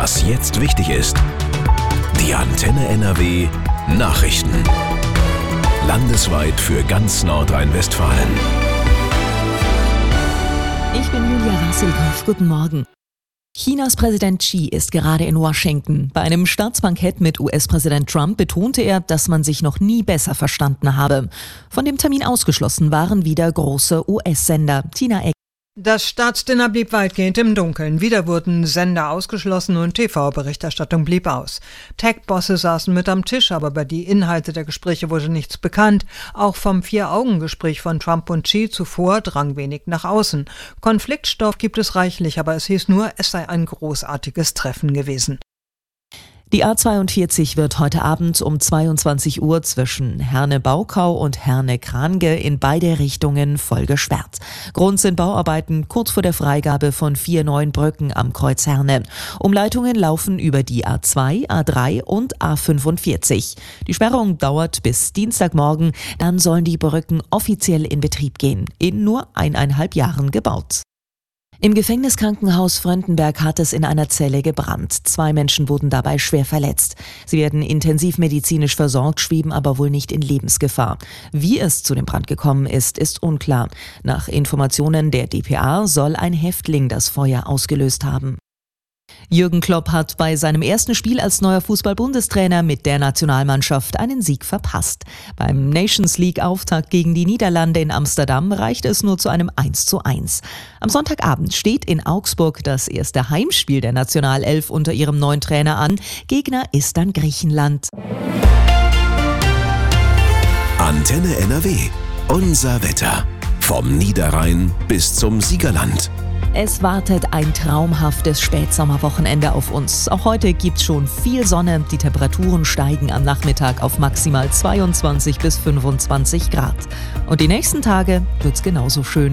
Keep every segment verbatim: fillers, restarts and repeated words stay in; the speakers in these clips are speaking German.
Was jetzt wichtig ist. Die Antenne N R W Nachrichten. Landesweit für ganz Nordrhein-Westfalen. Ich bin Julia Wassilkow. Guten Morgen. Chinas Präsident Xi ist gerade in Washington. Bei einem Staatsbankett mit U S-Präsident Trump betonte er, dass man sich noch nie besser verstanden habe. Von dem Termin ausgeschlossen waren wieder große U S-Sender. Tina Eck. Das Staatsdinner blieb weitgehend im Dunkeln. Wieder wurden Sender ausgeschlossen und T V-Berichterstattung blieb aus. Tech-Bosse saßen mit am Tisch, aber über die Inhalte der Gespräche wurde nichts bekannt. Auch vom Vier-Augen-Gespräch von Trump und Xi zuvor drang wenig nach außen. Konfliktstoff gibt es reichlich, aber es hieß nur, es sei ein großartiges Treffen gewesen. Die A zweiundvierzig wird heute Abend um zweiundzwanzig Uhr zwischen Herne-Baukau und Herne-Krange in beide Richtungen voll gesperrt. Grund sind Bauarbeiten kurz vor der Freigabe von vier neuen Brücken am Kreuz Herne. Umleitungen laufen über die A zwei, A drei und A fünfundvierzig. Die Sperrung dauert bis Dienstagmorgen, dann sollen die Brücken offiziell in Betrieb gehen. In nur eineinhalb Jahren gebaut. Im Gefängniskrankenhaus Fröndenberg hat es in einer Zelle gebrannt. Zwei Menschen wurden dabei schwer verletzt. Sie werden intensivmedizinisch versorgt, schweben aber wohl nicht in Lebensgefahr. Wie es zu dem Brand gekommen ist, ist unklar. Nach Informationen der d p a soll ein Häftling das Feuer ausgelöst haben. Jürgen Klopp hat bei seinem ersten Spiel als neuer Fußball-Bundestrainer mit der Nationalmannschaft einen Sieg verpasst. Beim Nations League-Auftakt gegen die Niederlande in Amsterdam reichte es nur zu einem eins zu eins. Am Sonntagabend steht in Augsburg das erste Heimspiel der Nationalelf unter ihrem neuen Trainer an. Gegner ist dann Griechenland. Antenne N R W. Unser Wetter. Vom Niederrhein bis zum Siegerland. Es wartet ein traumhaftes Spätsommerwochenende auf uns. Auch heute gibt's schon viel Sonne. Die Temperaturen steigen am Nachmittag auf maximal zweiundzwanzig bis fünfundzwanzig Grad. Und die nächsten Tage wird's genauso schön.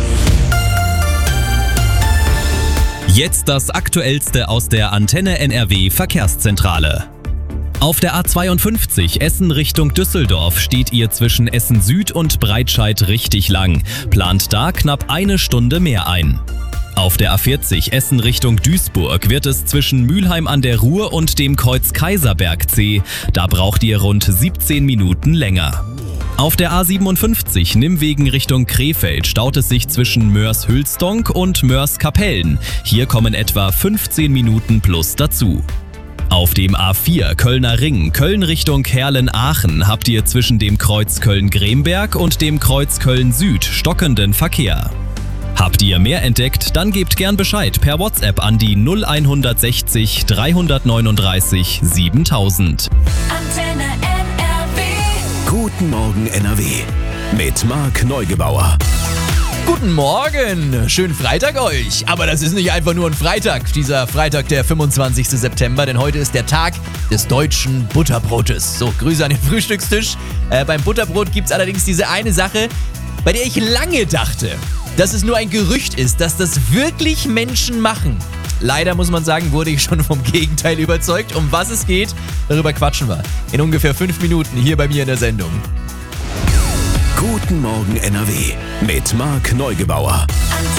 Jetzt das Aktuellste aus der Antenne N R W Verkehrszentrale. Auf der A zweiundfünfzig Essen Richtung Düsseldorf steht ihr zwischen Essen Süd und Breitscheid richtig lang. Plant da knapp eine Stunde mehr ein. Auf der A vierzig Essen Richtung Duisburg wird es zwischen Mülheim an der Ruhr und dem Kreuz Kaiserberg zäh. Da braucht ihr rund siebzehn Minuten länger. Auf der A siebenundfünfzig Nimwegen Richtung Krefeld staut es sich zwischen Mörs-Hülstonk und Mörs-Kapellen. Hier kommen etwa fünfzehn Minuten plus dazu. Auf dem A vier Kölner Ring, Köln Richtung Herlen-Aachen, habt ihr zwischen dem Kreuz Köln-Gremberg und dem Kreuz Köln-Süd stockenden Verkehr. Habt ihr mehr entdeckt, dann gebt gern Bescheid per WhatsApp an die null hundertsechzig dreihundertneununddreißig siebentausend. Antenne N R W. Guten Morgen N R W. Mit Marc Neugebauer. Guten Morgen, schönen Freitag euch. Aber das ist nicht einfach nur ein Freitag, dieser Freitag, der fünfundzwanzigsten September, denn heute ist der Tag des deutschen Butterbrotes. So, Grüße an den Frühstückstisch. Äh, beim Butterbrot gibt es allerdings diese eine Sache, bei der ich lange dachte, dass es nur ein Gerücht ist, dass das wirklich Menschen machen. Leider muss man sagen, wurde ich schon vom Gegenteil überzeugt. Um was es geht, darüber quatschen wir in ungefähr fünf Minuten hier bei mir in der Sendung. Guten Morgen N R W mit Marc Neugebauer.